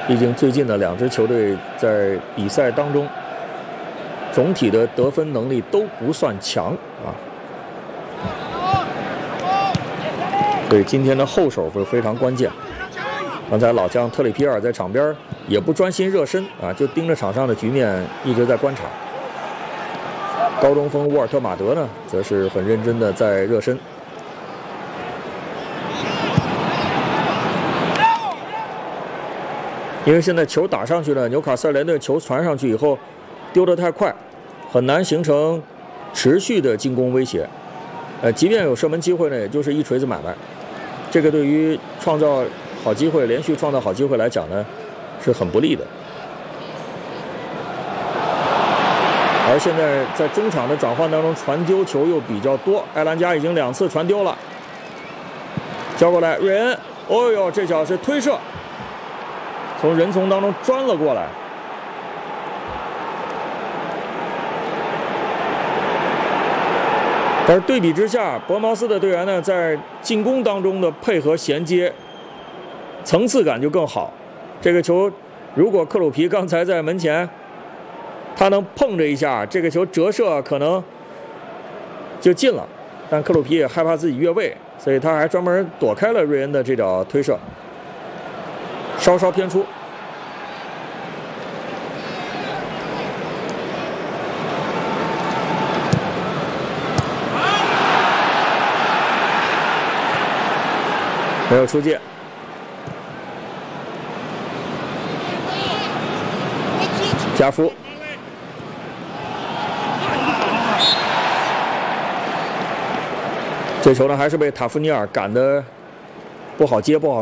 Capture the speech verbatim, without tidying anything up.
毕竟最近的两支球队在比赛当中，总体的得分能力都不算强啊。所以今天的后手会非常关键。刚才老将特里皮尔在场边也不专心热身啊，就盯着场上的局面一直在观察。高中锋沃尔特马德呢，则是很认真的在热身。因为现在球打上去了，纽卡斯尔联队球传上去以后，丢得太快，很难形成持续的进攻威胁。呃，即便有射门机会呢，也就是一锤子买卖。这个对于创造好机会、连续创造好机会来讲呢，是很不利的。而现在在中场的转换当中，传丢球又比较多，埃兰加已经两次传丢了。交过来，瑞恩，哦呦，这脚是推射，从人丛当中钻了过来。而对比之下，博茅斯的队员呢，在进攻当中的配合衔接层次感就更好。这个球，如果克鲁皮刚才在门前，他能碰着一下，这个球折射可能就进了。但克鲁皮也害怕自己越位，所以他还专门躲开了瑞恩的这脚推射，稍稍偏出。没有出界，加夫，这球呢还是被塔夫尼尔赶得不好接不好